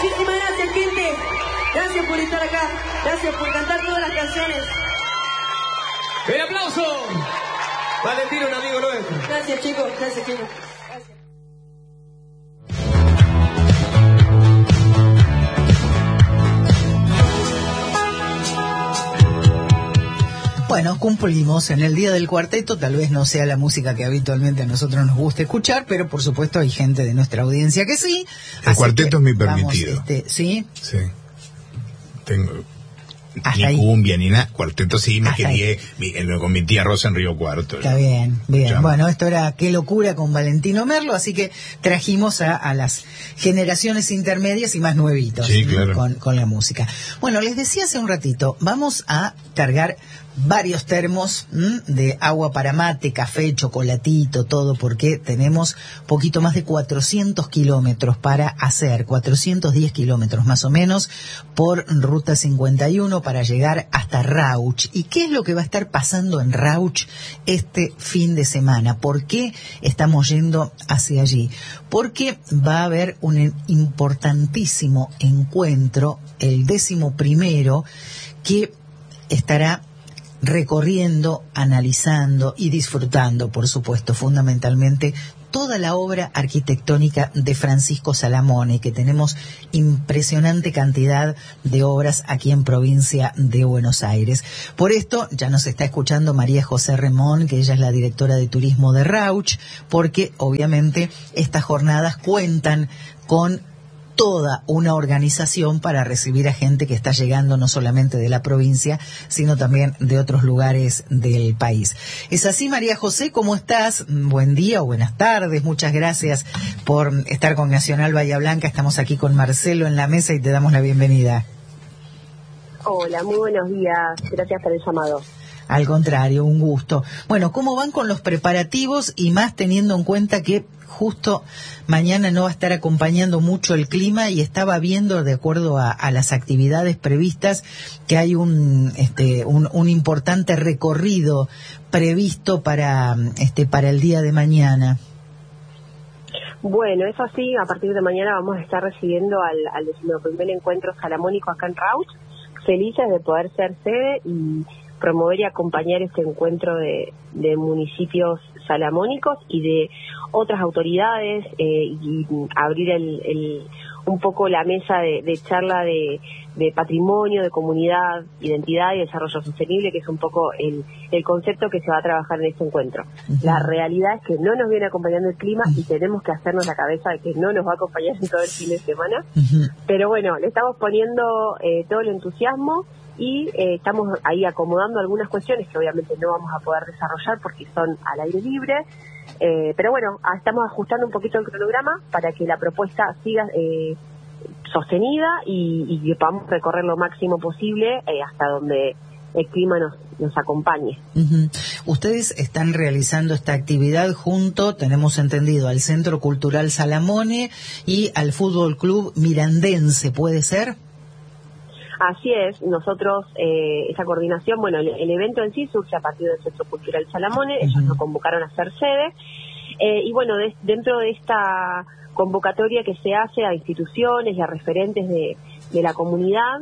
Muchísimas gracias, gente. Gracias por estar acá. Gracias por cantar todas las canciones. ¡El aplauso! Valentino, un amigo nuestro. Gracias, chicos. Gracias, chicos. Bueno, cumplimos en el Día del Cuarteto, tal vez no sea la música que habitualmente a nosotros nos gusta escuchar, pero por supuesto hay gente de nuestra audiencia que sí. El cuarteto es mi permitido. ¿Sí? Sí. Tengo... Hasta ni ahí. cumbia, ni nada. Cuarteto sí, me Hasta quedé con mi tía Rosa en Río Cuarto. Está bien, bien. Ya. Bueno, esto era Qué locura con Valentino Merlo, así que trajimos a las generaciones intermedias y más nuevitos, sí, claro, con la música. Bueno, les decía hace un ratito, vamos a cargar varios termos de agua para mate, café, chocolatito, todo, porque tenemos poquito más de 400 kilómetros para hacer, 410 kilómetros más o menos, por Ruta 51 para llegar hasta Rauch. ¿Y qué es lo que va a estar pasando en Rauch este fin de semana? ¿Por qué estamos yendo hacia allí? Porque va a haber un importantísimo encuentro, el 11º, que estará recorriendo, analizando y disfrutando, por supuesto, fundamentalmente, toda la obra arquitectónica de Francisco Salamone, que tenemos impresionante cantidad de obras aquí en provincia de Buenos Aires. Por esto, ya nos está escuchando María José Remón, que ella es la directora de turismo de Rauch, porque obviamente estas jornadas cuentan con toda una organización para recibir a gente que está llegando no solamente de la provincia, sino también de otros lugares del país. ¿Es así, María José? ¿Cómo estás? Buen día o buenas tardes. Muchas gracias por estar con Nacional Bahía Blanca. Estamos aquí con Marcelo en la mesa y te damos la bienvenida. Hola, muy buenos días. Gracias por el llamado. Al contrario, un gusto. Bueno, ¿cómo van con los preparativos y más teniendo en cuenta que justo mañana no va a estar acompañando mucho el clima y estaba viendo, de acuerdo a las actividades previstas, que hay un importante recorrido previsto para el día de mañana? Bueno, es así. A partir de mañana vamos a estar recibiendo al 11º encuentro salamónico acá en Rauch. Felices de poder ser sede y promover y acompañar este encuentro de municipios salamónicos y de otras autoridades y abrir un poco la mesa de charla de patrimonio, de comunidad, identidad y desarrollo sostenible, que es un poco el concepto que se va a trabajar en este encuentro. La realidad es que no nos viene acompañando el clima y tenemos que hacernos la cabeza de que no nos va a acompañar en todo el fin de semana, pero bueno, le estamos poniendo todo el entusiasmo y estamos ahí acomodando algunas cuestiones que obviamente no vamos a poder desarrollar porque son al aire libre, pero bueno, estamos ajustando un poquito el cronograma para que la propuesta siga sostenida y que podamos recorrer lo máximo posible hasta donde el clima nos acompañe. Ustedes están realizando esta actividad junto, tenemos entendido, al Centro Cultural Salamone y al Fútbol Club Mirandense, ¿puede ser? Así es, nosotros, esa coordinación, bueno, el evento en sí surge a partir del Centro Cultural Salamone, ellos nos convocaron a ser sede, y bueno, dentro de esta convocatoria que se hace a instituciones y a referentes de la comunidad,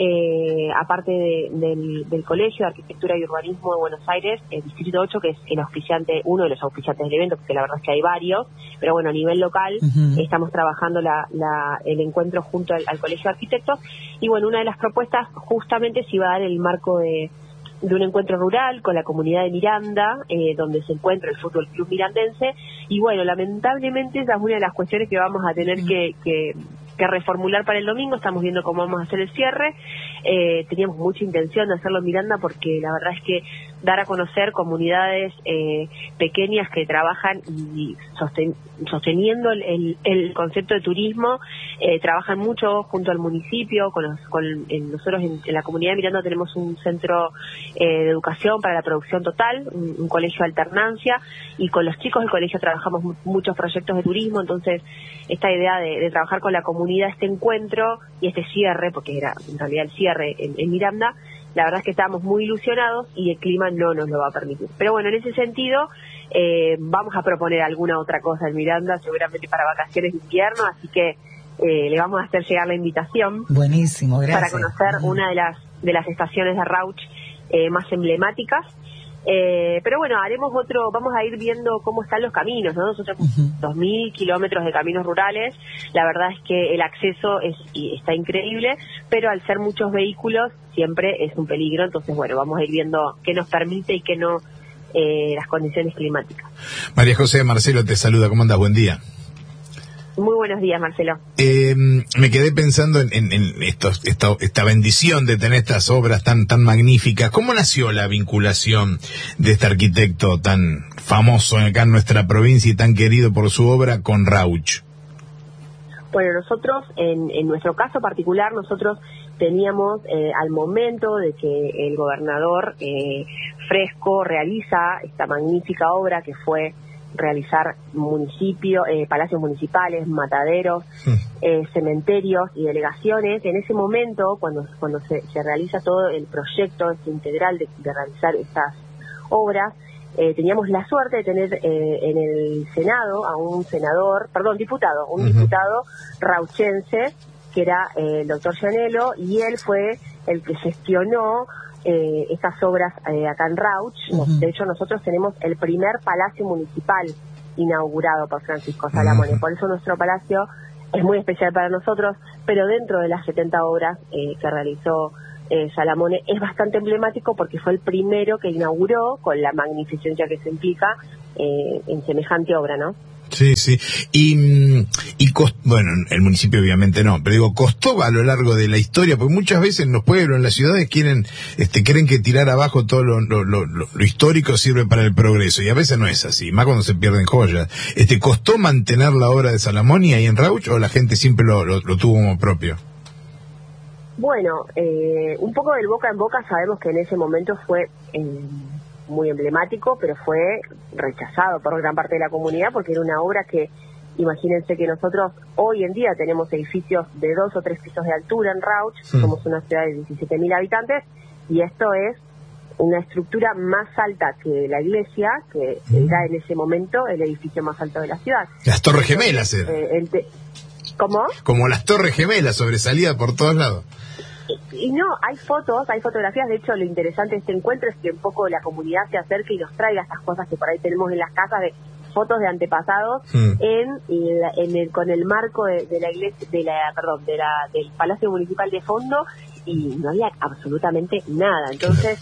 aparte del Colegio de Arquitectura y Urbanismo de Buenos Aires, el Distrito 8, que es el auspiciante, uno de los auspiciantes del evento, porque la verdad es que hay varios, pero bueno, a nivel local estamos trabajando el encuentro junto al Colegio de Arquitectos, y bueno, una de las propuestas justamente se iba a dar el marco de un encuentro rural con la comunidad de Miranda, donde se encuentra el Fútbol Club Mirandense, y bueno, lamentablemente esa es una de las cuestiones que vamos a tener que reformular para el domingo. Estamos viendo cómo vamos a hacer el cierre. Teníamos mucha intención de hacerlo en Miranda porque la verdad es que dar a conocer comunidades pequeñas que trabajan y sosteniendo el concepto de turismo, trabajan mucho junto al municipio. Nosotros en la comunidad de Miranda tenemos un centro de educación para la producción total, un colegio de alternancia, y con los chicos del colegio trabajamos muchos proyectos de turismo. Entonces esta idea de trabajar con la comunidad, este encuentro y este cierre, porque era en realidad el cierre en Miranda, la verdad es que estábamos muy ilusionados y el clima no nos lo va a permitir. Pero bueno, en ese sentido vamos a proponer alguna otra cosa en Miranda, seguramente para vacaciones de invierno, así que le vamos a hacer llegar la invitación. Buenísimo, gracias. Para conocer una de las estaciones de Rauch más emblemáticas. Pero bueno, vamos a ir viendo cómo están los caminos, ¿no? Nosotros tenemos 2.000 kilómetros de caminos rurales. La verdad es que el acceso está increíble, pero al ser muchos vehículos siempre es un peligro. Entonces, bueno, vamos a ir viendo qué nos permite y qué no las condiciones climáticas. María José, Marcelo te saluda. ¿Cómo andas? Buen día. Muy buenos días, Marcelo. Me quedé pensando en esta bendición de tener estas obras tan magníficas. ¿Cómo nació la vinculación de este arquitecto tan famoso acá en nuestra provincia y tan querido por su obra con Rauch? Bueno, nosotros, en nuestro caso particular, nosotros teníamos al momento de que el gobernador Fresco realiza esta magnífica obra que fue realizar palacios municipales, mataderos, cementerios y delegaciones. En ese momento, cuando se realiza todo el proyecto integral de realizar estas obras, teníamos la suerte de tener en el Senado a un diputado rauchense, que era el doctor Llanelo, y él fue el que gestionó estas obras acá en Rauch. De hecho, nosotros tenemos el primer palacio municipal inaugurado por Francisco Salamone. Por eso nuestro palacio es muy especial para nosotros, pero dentro de las 70 obras que realizó Salamone es bastante emblemático porque fue el primero que inauguró, con la magnificencia que se implica en semejante obra, ¿no? Sí, sí. Bueno, el municipio obviamente no, pero digo, costó a lo largo de la historia, porque muchas veces en los pueblos, en las ciudades creen que tirar abajo todo lo histórico sirve para el progreso, y a veces no es así, más cuando se pierden joyas. ¿Costó mantener la obra de Salamone ahí en Rauch, o la gente siempre lo tuvo como propio? Bueno, un poco del boca en boca. Sabemos que en ese momento fue muy emblemático, pero fue rechazado por gran parte de la comunidad, porque era una obra que, imagínense que nosotros hoy en día tenemos edificios de 2 o 3 pisos de altura en Rauch, somos una ciudad de 17.000 habitantes, y esto es una estructura más alta que la iglesia, que era en ese momento el edificio más alto de la ciudad. Las Torres Gemelas ¿Cómo? Como las Torres Gemelas, sobresalida por todos lados. Y no, hay fotografías. De hecho, lo interesante de este encuentro es que un poco la comunidad se acerque y nos traiga estas cosas que por ahí tenemos en las casas, de fotos de antepasados con el marco de la iglesia, del Palacio Municipal de fondo, y no había absolutamente nada. Entonces,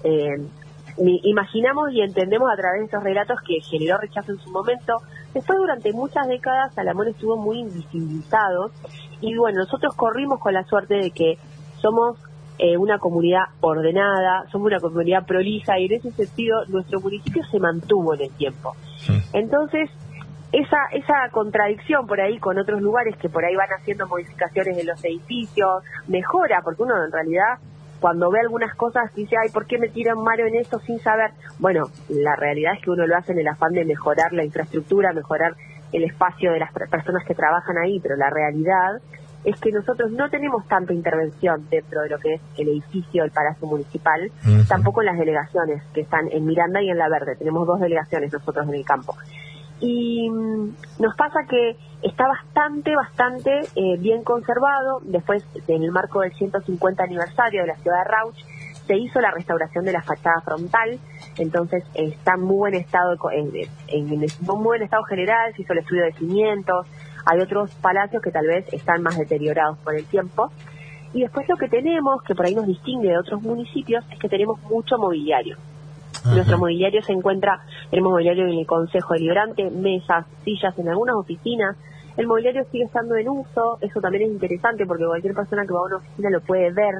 imaginamos y entendemos a través de esos relatos que generó rechazo en su momento. Después, durante muchas décadas, Salamone estuvo muy invisibilizado, y bueno, nosotros corrimos con la suerte de que somos una comunidad ordenada, somos una comunidad prolija, y en ese sentido nuestro municipio se mantuvo en el tiempo. Entonces, esa contradicción por ahí con otros lugares que por ahí van haciendo modificaciones en los edificios, mejora, porque uno en realidad cuando ve algunas cosas dice, ay, ¿por qué me tiran mano en esto sin saber? Bueno, la realidad es que uno lo hace en el afán de mejorar la infraestructura, mejorar el espacio de las personas que trabajan ahí, pero la realidad es que nosotros no tenemos tanta intervención dentro de lo que es el edificio del Palacio Municipal, tampoco en las delegaciones que están en Miranda y en La Verde. Tenemos 2 delegaciones nosotros en el campo. Y nos pasa que está bastante bien conservado. Después, en el marco del 150 aniversario de la ciudad de Rauch, se hizo la restauración de la fachada frontal, entonces está en muy buen estado, en muy buen estado general. Se hizo el estudio de cimientos. Hay otros palacios que tal vez están más deteriorados por el tiempo. Y después lo que tenemos, que por ahí nos distingue de otros municipios, es que tenemos mucho mobiliario. Nuestro mobiliario tenemos mobiliario en el Consejo Deliberante, mesas, sillas en algunas oficinas. El mobiliario sigue estando en uso, eso también es interesante porque cualquier persona que va a una oficina lo puede ver.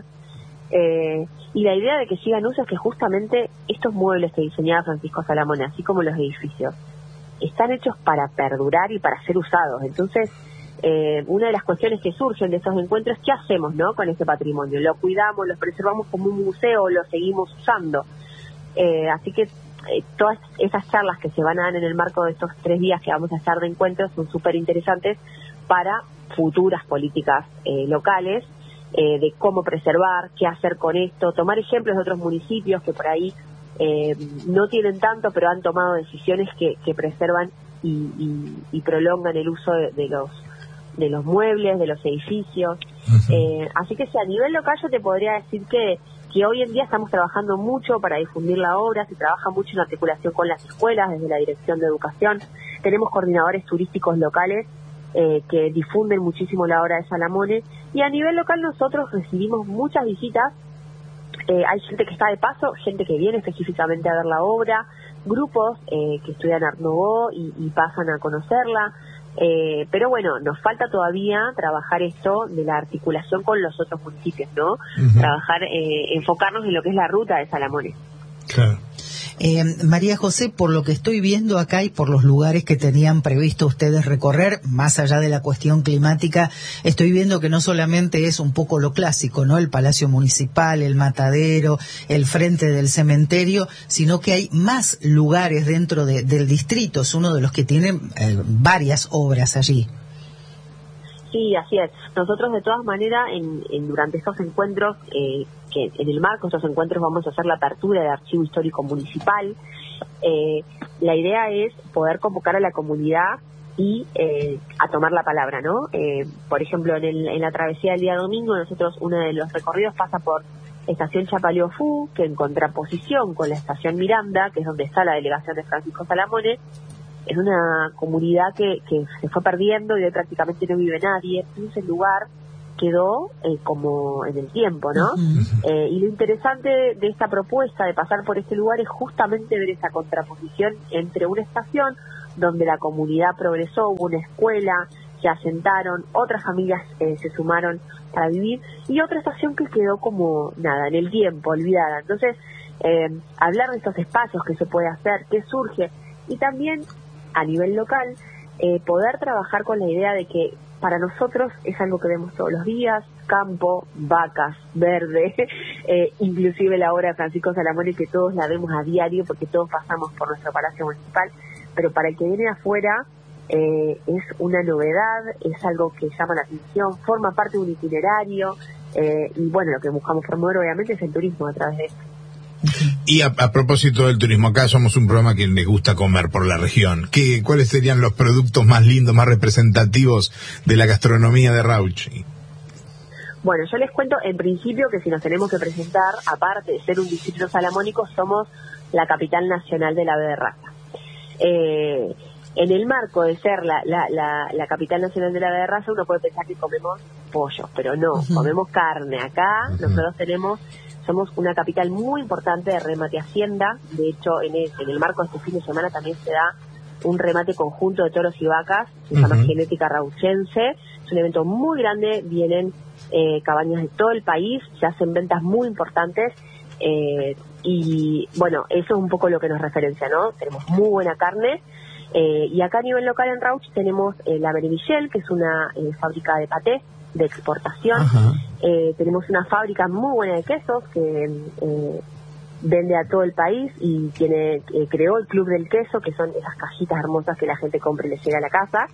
Y la idea de que siga en uso es que justamente estos muebles que diseñaba Francisco Salamone, así como los edificios, están hechos para perdurar y para ser usados. Entonces, una de las cuestiones que surgen de esos encuentros, ¿qué hacemos, no, con ese patrimonio? ¿Lo cuidamos, lo preservamos como un museo o lo seguimos usando? Así que todas esas charlas que se van a dar en el marco de estos 3 días que vamos a estar de encuentros son súper interesantes para futuras políticas locales, de cómo preservar, qué hacer con esto, tomar ejemplos de otros municipios que por ahí no tienen tanto, pero han tomado decisiones que preservan y prolongan el uso de de los muebles, de los edificios. Así que sí, a nivel local yo te podría decir que hoy en día estamos trabajando mucho para difundir la obra, se trabaja mucho en articulación con las escuelas, desde la Dirección de Educación. Tenemos coordinadores turísticos locales que difunden muchísimo la obra de Salamone, y a nivel local nosotros recibimos muchas visitas. Hay gente que está de paso, gente que viene específicamente a ver la obra, grupos que estudian Art Nouveau y pasan a conocerla. Pero bueno, nos falta todavía trabajar esto de la articulación con los otros municipios, ¿no? Trabajar, enfocarnos en lo que es la ruta de Salamone. Claro. María José, por lo que estoy viendo acá y por los lugares que tenían previsto ustedes recorrer, más allá de la cuestión climática, estoy viendo que no solamente es un poco lo clásico, ¿no? El Palacio Municipal, el Matadero, el frente del cementerio, sino que hay más lugares dentro del distrito. Es uno de los que tiene varias obras allí. Sí, así es. Nosotros de todas maneras, durante estos encuentros, que en el marco de estos encuentros vamos a hacer la apertura de Archivo Histórico Municipal. La idea es poder convocar a la comunidad y a tomar la palabra, ¿no? Por ejemplo, en la travesía del día domingo, nosotros uno de los recorridos pasa por Estación Chapaleofú, que en contraposición con la Estación Miranda, que es donde está la delegación de Francisco Salamone, es una comunidad que se fue perdiendo y hoy prácticamente no vive nadie. Entonces el lugar quedó como en el tiempo, ¿no? Y lo interesante de esta propuesta de pasar por este lugar es justamente ver esa contraposición entre una estación donde la comunidad progresó, hubo una escuela, se asentaron, otras familias se sumaron para vivir, y otra estación que quedó como nada, en el tiempo, olvidada. Entonces, hablar de estos espacios que se puede hacer, qué surge, y también a nivel local, poder trabajar con la idea de que para nosotros es algo que vemos todos los días: campo, vacas, verde, inclusive la obra de Francisco Salamone, que todos la vemos a diario porque todos pasamos por nuestro Palacio Municipal, pero para el que viene de afuera es una novedad, es algo que llama la atención, forma parte de un itinerario, y bueno, lo que buscamos promover obviamente es el turismo a través de esto. Y a propósito del turismo, acá somos un programa que les gusta comer por la región. ¿Cuáles serían los productos más lindos, más representativos de la gastronomía de Rauch? Bueno, yo les cuento en principio que si nos tenemos que presentar, aparte de ser un distrito salamónico, somos la capital nacional del ave de raza. En el marco de ser la capital nacional del ave de raza, uno puede pensar que comemos pollo, pero no, comemos carne. Acá nosotros somos una capital muy importante de remate hacienda. De hecho, en el marco de este fin de semana también se da un remate conjunto de toros y vacas, se llama Genética Rauchense. Es un evento muy grande, vienen cabañas de todo el país, se hacen ventas muy importantes, y bueno, eso es un poco lo que nos referencia, ¿no? Tenemos muy buena carne, y acá a nivel local en Rauch tenemos la Beremichel, que es una fábrica de paté de exportación. Tenemos una fábrica muy buena de quesos que vende a todo el país y creó el Club del Queso, que son esas cajitas hermosas que la gente compra y les llega a la casa.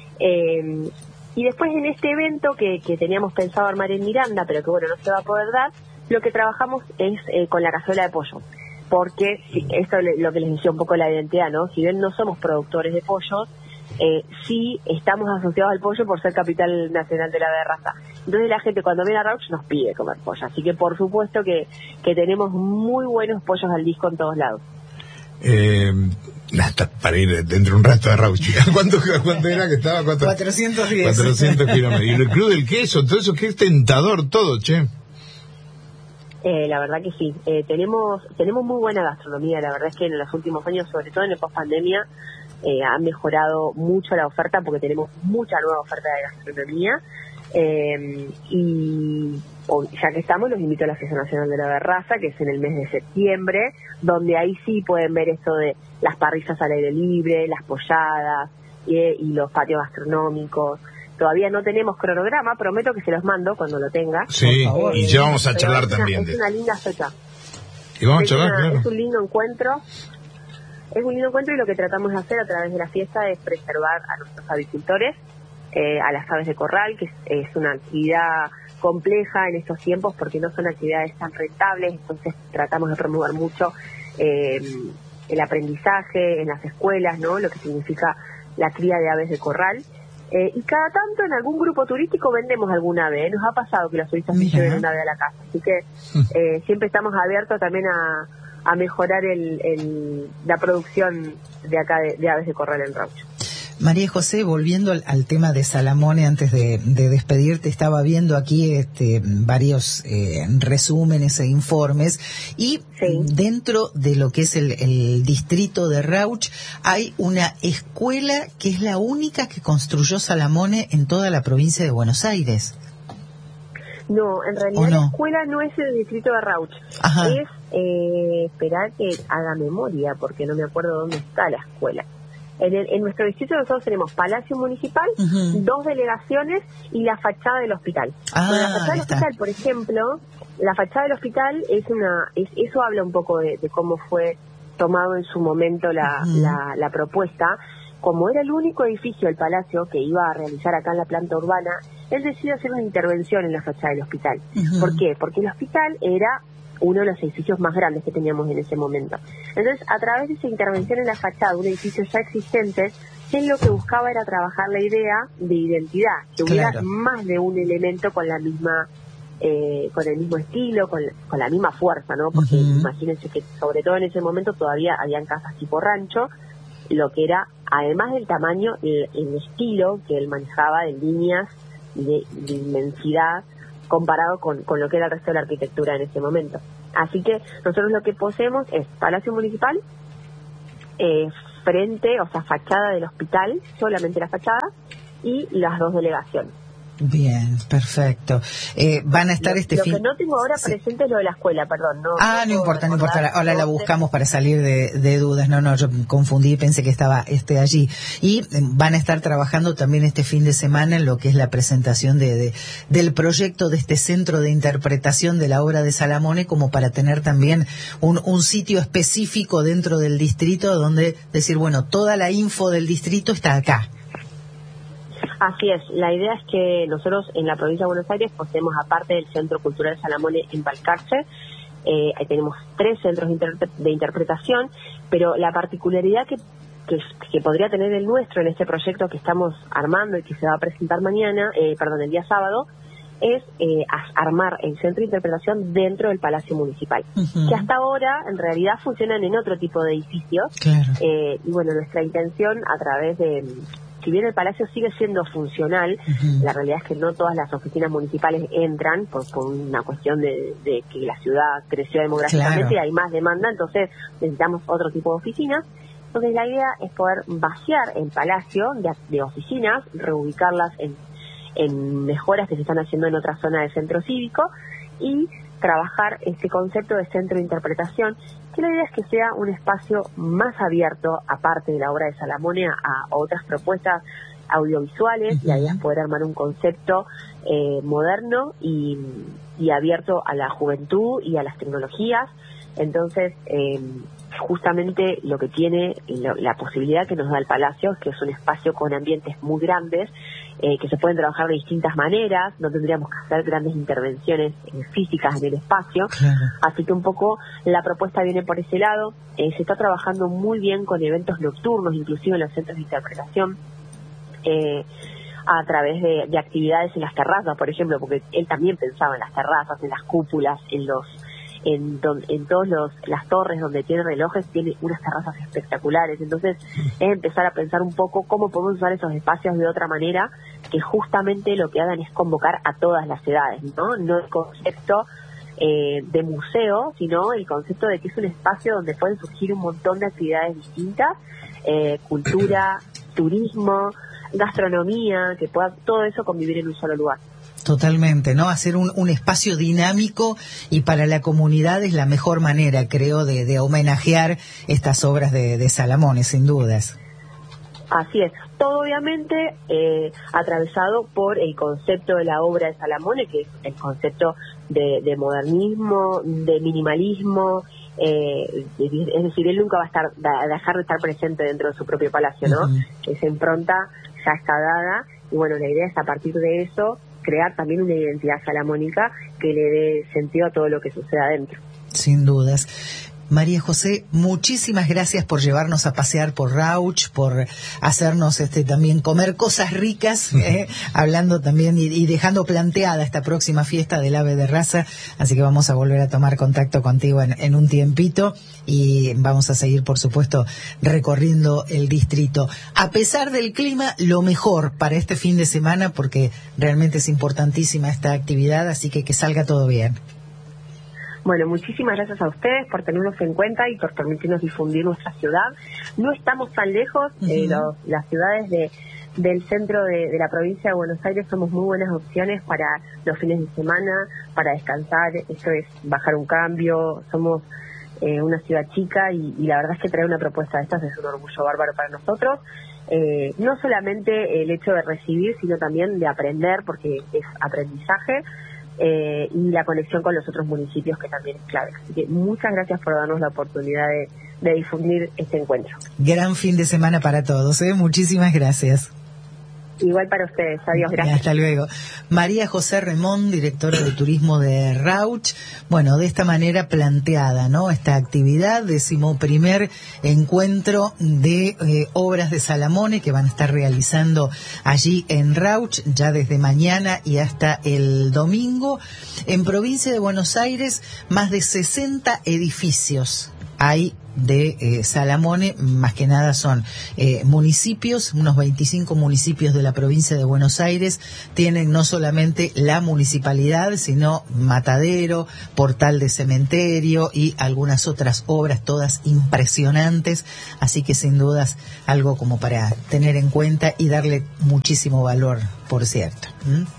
Y después en este evento que teníamos pensado armar en Miranda, pero que bueno, no se va a poder dar, lo que trabajamos es con la cazuela de pollo, porque esto es lo que les decía un poco la identidad, ¿no? Si bien no somos productores de pollos, sí estamos asociados al pollo por ser capital nacional de la ave de raza. Entonces la gente cuando viene a Rauch nos pide comer pollo, así que por supuesto que tenemos muy buenos pollos al disco en todos lados. Para ir dentro de un rato de Rauch. ¿Cuánto era que estaba? 410. 400 kilómetros. Y el Club del Queso, todo eso, que es tentador todo, che. La verdad que sí. Tenemos muy buena gastronomía. La verdad es que en los últimos años, sobre todo en el post-pandemia, ha mejorado mucho la oferta porque tenemos mucha nueva oferta de gastronomía. Y ya que estamos, los invito a la Fiesta Nacional de la Ave de Raza, que es en el mes de septiembre, donde ahí sí pueden ver esto de las parrillas al aire libre, las polladas y los patios gastronómicos. Todavía no tenemos cronograma, prometo que se los mando cuando lo tenga. Sí, y ya vamos a charlar también. Es una linda fecha. Y vamos a charlar, claro. Es un lindo encuentro. Es un lindo encuentro, y lo que tratamos de hacer a través de la fiesta es preservar a nuestros avicultores, a las aves de corral, que es una actividad compleja en estos tiempos porque no son actividades tan rentables. Entonces tratamos de promover mucho el aprendizaje en las escuelas, ¿no? Lo que significa la cría de aves de corral. Y cada tanto en algún grupo turístico vendemos alguna ave. Nos ha pasado que los turistas se lleven una ave a la casa. Así que siempre estamos abiertos también a mejorar la producción de acá de aves de corral en Rauch. María José, volviendo al tema de Salamone, antes de despedirte, estaba viendo aquí varios resúmenes e informes, y dentro de lo que es el distrito de Rauch hay una escuela que es la única que construyó Salamone en toda la provincia de Buenos Aires. No, en realidad la escuela no es el distrito de Rauch. Ajá. Es, esperar que haga memoria, porque no me acuerdo dónde está la escuela. En nuestro distrito nosotros tenemos Palacio Municipal, 2 delegaciones y la fachada del hospital. Bueno, la fachada del hospital, por ejemplo, la fachada del hospital eso habla un poco de cómo fue tomado en su momento la propuesta. Como era el único edificio del palacio que iba a realizar acá en la planta urbana, él decidió hacer una intervención en la fachada del hospital. ¿Por qué? Porque el hospital era uno de los edificios más grandes que teníamos en ese momento. Entonces, a través de esa intervención en la fachada de un edificio ya existente, él lo que buscaba era trabajar la idea de identidad, que hubiera más de un elemento con la misma, con el mismo estilo, con la misma fuerza, ¿no? Porque imagínense que sobre todo en ese momento todavía habían casas tipo rancho, lo que era, además del tamaño, el estilo que él manejaba de líneas y de inmensidad, comparado con lo que era el resto de la arquitectura en ese momento. Así que nosotros lo que poseemos es Palacio Municipal, fachada del hospital, solamente la fachada, y las 2 delegaciones. Bien, perfecto. Van a estar lo que no tengo ahora presente es lo de la escuela, perdón. No importa. Ahora la buscamos para salir de dudas. No, yo confundí, pensé que estaba allí. Y van a estar trabajando también este fin de semana en lo que es la presentación del proyecto de este centro de interpretación de la obra de Salamone, como para tener también un sitio específico dentro del distrito donde decir, bueno, toda la info del distrito está acá. Así es, la idea es que nosotros en la provincia de Buenos Aires poseemos, aparte del Centro Cultural Salamone en Balcarce, ahí tenemos 3 centros de interpretación, pero la particularidad que podría tener el nuestro en este proyecto que estamos armando y que se va a presentar el día sábado, es armar el centro de interpretación dentro del Palacio Municipal, que hasta ahora en realidad funcionan en otro tipo de edificios. Claro. Y bueno, nuestra intención a través de... Si bien el palacio sigue siendo funcional, la realidad es que no todas las oficinas municipales entran por una cuestión de que la ciudad creció demográficamente y hay más demanda, entonces necesitamos otro tipo de oficinas. Entonces la idea es poder vaciar el palacio de oficinas, reubicarlas en mejoras que se están haciendo en otra zona del centro cívico y trabajar este concepto de centro de interpretación, que la idea es que sea un espacio más abierto, aparte de la obra de Salamone, a otras propuestas audiovisuales. La idea es poder armar un concepto moderno y abierto a la juventud y a las tecnologías. Entonces, justamente lo que tiene, la posibilidad que nos da el Palacio es que es un espacio con ambientes muy grandes, que se pueden trabajar de distintas maneras, no tendríamos que hacer grandes intervenciones físicas en el espacio. Así que un poco la propuesta viene por ese lado. Se está trabajando muy bien con eventos nocturnos, inclusive en los centros de interpretación, a través de actividades en las terrazas, por ejemplo, porque él también pensaba en las terrazas, en las cúpulas, en todas las torres donde tiene relojes, tiene unas terrazas espectaculares. Entonces es empezar a pensar un poco cómo podemos usar esos espacios de otra manera, que justamente lo que hagan es convocar a todas las edades, no el concepto de museo, sino el concepto de que es un espacio donde pueden surgir un montón de actividades distintas, cultura, turismo, gastronomía, que pueda todo eso convivir en un solo lugar. Totalmente, ¿no? Hacer un espacio dinámico y para la comunidad es la mejor manera, creo, de homenajear estas obras de Salamone, sin dudas. Así es, todo obviamente atravesado por el concepto de la obra de Salamone, que es el concepto de modernismo, de minimalismo, es decir, él nunca va a dejar de estar presente dentro de su propio palacio, ¿no? Esa impronta ya está dada, y bueno, la idea es a partir de eso crear también una identidad salamónica que le dé sentido a todo lo que sucede adentro. Sin dudas. María José, muchísimas gracias por llevarnos a pasear por Rauch, por hacernos también comer cosas ricas, hablando también y dejando planteada esta próxima fiesta del ave de raza. Así que vamos a volver a tomar contacto contigo en un tiempito y vamos a seguir, por supuesto, recorriendo el distrito. A pesar del clima, lo mejor para este fin de semana, porque realmente es importantísima esta actividad, así que salga todo bien. Bueno, muchísimas gracias a ustedes por tenernos en cuenta y por permitirnos difundir nuestra ciudad. No estamos tan lejos, las ciudades del centro de la provincia de Buenos Aires somos muy buenas opciones para los fines de semana, para descansar, esto es bajar un cambio, somos una ciudad chica y la verdad es que traer una propuesta de estas es un orgullo bárbaro para nosotros. No solamente el hecho de recibir, sino también de aprender, porque es aprendizaje. Y la conexión con los otros municipios, que también es clave. Así que muchas gracias por darnos la oportunidad de difundir este encuentro. Gran fin de semana para todos, muchísimas gracias. Igual para ustedes, adiós, gracias. Hasta luego. María José Remón, directora de turismo de Rauch. Bueno, de esta manera planteada, ¿no? Esta actividad, 11º encuentro de obras de Salamone que van a estar realizando allí en Rauch, ya desde mañana y hasta el domingo. En provincia de Buenos Aires, más de 60 edificios hay de Salamone, más que nada son municipios, unos 25 municipios de la provincia de Buenos Aires tienen no solamente la municipalidad, sino matadero, portal de cementerio y algunas otras obras, todas impresionantes, así que sin dudas algo como para tener en cuenta y darle muchísimo valor, por cierto.